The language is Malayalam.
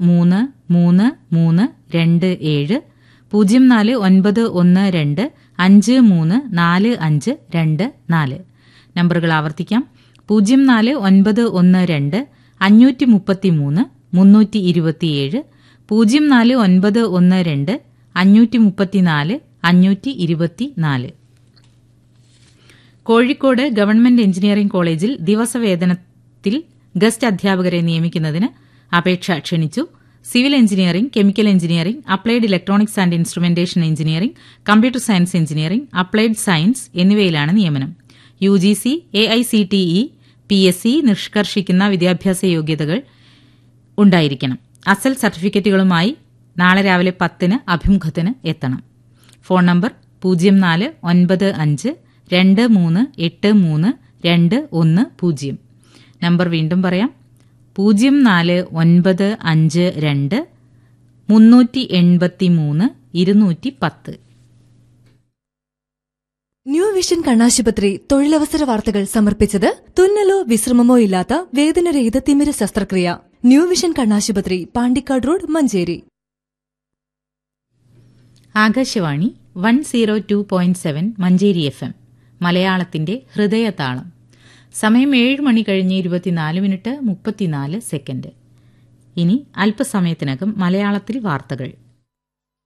04933327 0491254524. നമ്പറുകൾ ആവർത്തിക്കാം. 04912533 04912534 കോഴിക്കോട് ഗവൺമെന്റ് എഞ്ചിനീയറിംഗ് കോളേജിൽ ദിവസവേതനത്തിൽ ഗസ്റ്റ് അധ്യാപകരെ നിയമിക്കുന്നതിന് അപേക്ഷ ക്ഷണിച്ചു. Civil engineering, chemical engineering, applied electronics and instrumentation engineering, computer science engineering, applied science എന്നിവയിലാണ് നിയമനം. യുജിസി, എഐസിടിഇ, പിഎസ്സി നിഷ്കർഷിക്കുന്ന വിദ്യാഭ്യാസ യോഗ്യതകൾ ഉണ്ടായിരിക്കണം. അസൽ സർട്ടിഫിക്കറ്റുകളുമായി നാളെ രാവിലെ 10 അഭിമുഖത്തിന് എത്തണം. Phone number 0495238321. നമ്പർ വീണ്ടും പറയാം. 04952383 ന്യൂ വിഷൻ കണ്ണാശുപത്രി തൊഴിലവസര വാർത്തകൾ സമർപ്പിച്ചത് തുന്നലോ വിശ്രമമോ ഇല്ലാത്ത വേദനരഹിത തിമിര ശസ്ത്രക്രിയ. ന്യൂ വിഷൻ കണ്ണാശുപത്രി, പാണ്ടിക്കാട് റോഡ്, മഞ്ചേരി. ആകാശവാണി 102.7 മഞ്ചേരി FM മലയാളത്തിന്റെ ഹൃദയതാളം. സമയം 7 മണി കഴിഞ്ഞ് 24 മിനിറ്റ് 34 സെക്കൻഡ്. ഇനി അല്പസമയത്തിനകം മലയാളത്തിൽ വാർത്തകൾ.